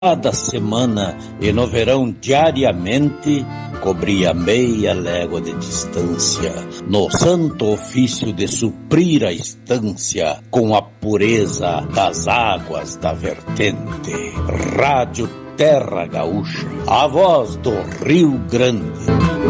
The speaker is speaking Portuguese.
Cada semana e no verão diariamente cobria meia légua de distância, no santo ofício de suprir a estância com a pureza das águas da vertente. Rádio Terra Gaúcha, a voz do Rio Grande.